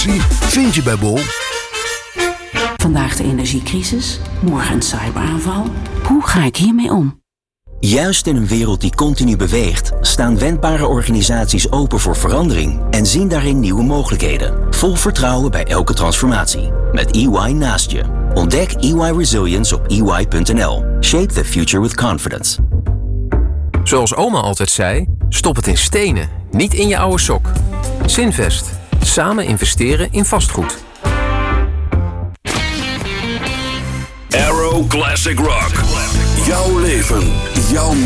informatie vind je bij Bol. Vandaag de energiecrisis, morgen een cyberaanval. Hoe ga ik hiermee om? Juist in een wereld die continu beweegt, staan wendbare organisaties open voor verandering en zien daarin nieuwe mogelijkheden. Vol vertrouwen bij elke transformatie. Met EY naast je. Ontdek EY Resilience op ey.nl. Shape the future with confidence. Zoals oma altijd zei, stop het in stenen, niet in je oude sok. Zinvest. Samen investeren in vastgoed. Aero Classic Rock. Jouw leven, jouw